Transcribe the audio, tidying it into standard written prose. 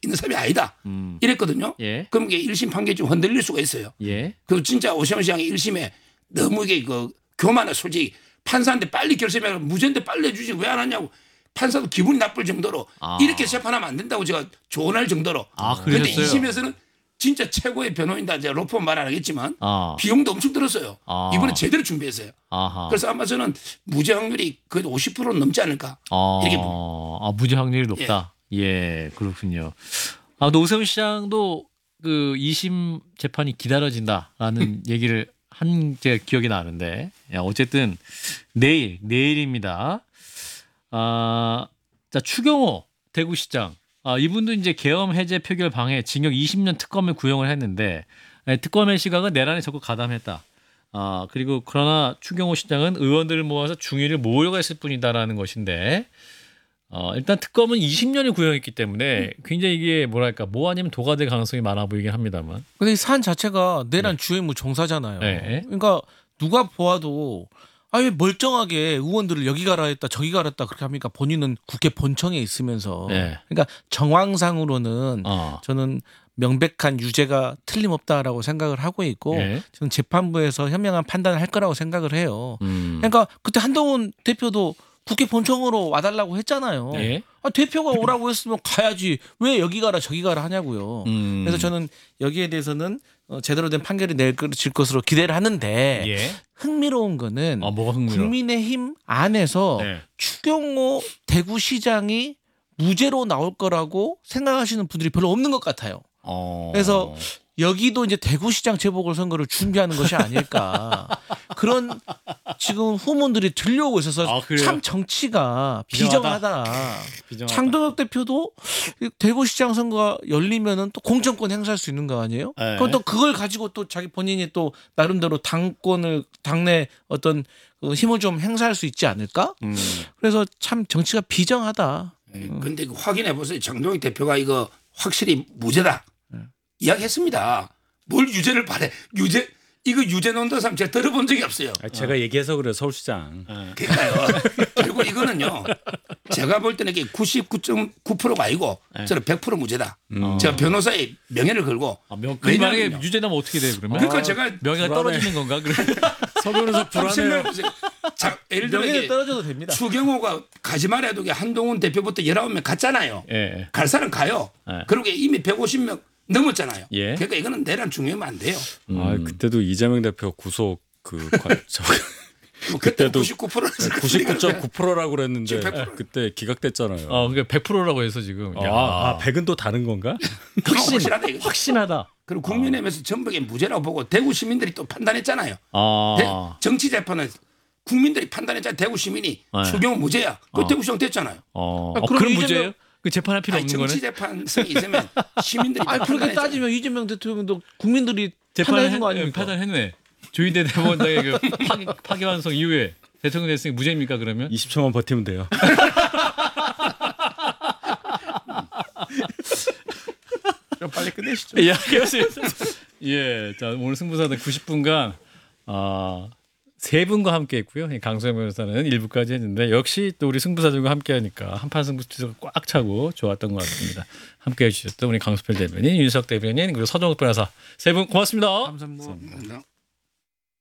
있는 사람이 아니다. 이랬거든요. 예. 그럼 이게 1심 판결이 좀 흔들릴 수가 있어요. 예. 그리고 진짜 오세훈 시장이 1심에 너무 이게 그 교만해 솔직히 판사한테 빨리 결심해서 무죄인데 빨리 해주지 왜 안 하냐고 판사도 기분이 나쁠 정도로 이렇게 재판하면 안 된다고 제가 조언할 정도로. 그런데 그러셨어요? 2심에서는 진짜 최고의 변호인다. 이제 로펌 말 안 하겠지만 비용도 엄청 들었어요. 이번에 제대로 준비했어요. 그래서 아마 저는 무죄 확률이 거의 50%는 넘지 않을까 이렇게 봅니다. 무죄 확률이 높다. 예, 그렇군요. 또 오세훈 시장도 그 2심 재판이 기다려진다라는 얘기를 한 제 기억이 나는데 어쨌든 내일입니다. 자 추경호 대구시장 이분도 이제 계엄 해제 표결 방해 징역 20년 특검을 구형을 했는데 특검의 시각은 내란에 적극 가담했다. 그리고 그러나 추경호 시장은 의원들을 모아서 중의를 모으려고 했을 뿐이다라는 것인데 일단 특검은 20년을 구형했기 때문에 굉장히 이게 뭐랄까 뭐 아니면 도가 될 가능성이 많아 보이긴 합니다만. 근데 이 사안 자체가 내란 주임무 종사잖아요. 네. 그러니까 누가 보아도 왜 멀쩡하게 의원들을 여기 가라 했다 저기 가라 했다 그렇게 합니까? 본인은 국회 본청에 있으면서. 네. 그러니까 정황상으로는 저는 명백한 유죄가 틀림없다라고 생각을 하고 있고 네. 지금 재판부에서 현명한 판단을 할 거라고 생각을 해요. 그러니까 그때 한동훈 대표도 국회 본청으로 와달라고 했잖아요. 네. 대표가 오라고 했으면 가야지 왜 여기 가라 저기 가라 하냐고요. 그래서 저는 여기에 대해서는 제대로 된 판결이 내려질 것으로 기대를 하는데 예. 흥미로운 거는 뭐가 흥미로워? 국민의힘 안에서 네. 추경호 대구시장이 무죄로 나올 거라고 생각하시는 분들이 별로 없는 것 같아요. 그래서 여기도 이제 대구시장 재보궐선거를 준비하는 것이 아닐까 그런 지금 후문들이 들려오고 있어서 참 정치가 비정하다. 창동혁 대표도 대구시장 선거가 열리면은 또 공천권 행사할 수 있는 거 아니에요? 네. 그럼 또 그걸 가지고 또 자기 본인이 또 나름대로 당권을 당내 어떤 힘을 좀 행사할 수 있지 않을까? 그래서 참 정치가 비정하다. 근데 확인해 보세요. 장동혁 대표가 이거 확실히 무죄다 이야기했습니다. 뭘 유죄를 바래? 이거 유죄 논다는 사람 제가 들어본 적이 없어요. 제가 얘기해서 그래요, 서울시장. 그러니까요. 그리고 이거는요. 제가 볼 때는 이게 99.9%가 아니고 저는 100% 무죄다. 제가 변호사의 명예를 걸고. 만약에 유죄나면 어떻게 돼요 그러면? 그러니까 제가 명예가 떨어지는 건가? 서 변호사 불안해요. 자, 예를 들어 명예는 떨어져도 됩니다. 추경호가 가지 말아야 되게 한동훈 대표부터 19명 갔잖아요. 예. 갈 사람 가요. 그리고 이미 150명 넘었잖아요. 예. 그러니까 이거는 내란 중요하면 안 돼요. 그때도 이재명 대표 구속 뭐 그때도 99%는 99.9%라고 그랬는데 100%. 그때 기각됐잖아요. 그러니까 100%라고 해서 지금. 100은 또 다른 건가? 확실하다 이거. 확신하다. 그리고 국민의힘에서 전북에 무죄라고 보고 대구 시민들이 또 판단했잖아요. 정치 재판은 국민들이 판단했잖아요. 대구 시민이 추경호 무죄야. 그 대구 시장 됐잖아요. 그런 문제예요? 그 재판할 필요 없는 거네. 정치 재판성이 있으면 시민들이 그렇게 판단했잖아요. 따지면 이재명 대통령도 국민들이 재판을 판단해준 거 아닙니까? 판단했네. 조희대 대법원장의 그 파기환송 이후에 대통령 됐으니 무죄입니까 그러면? 20초만 버티면 돼요. 좀 빨리 끝내시죠. 예, 알겠습니다. 예, 자 오늘 승부사들 90분간 세 분과 함께했고요. 강소영 변호사는 1부까지 했는데 역시 또 우리 승부사들과 함께하니까 한판 승부가 꽉 차고 좋았던 것 같습니다. 함께해 주셨던 우리 강수필 대변인, 윤석 대변인 그리고 서정욱 변호사 세 분 고맙습니다. 감사합니다. 감사합니다.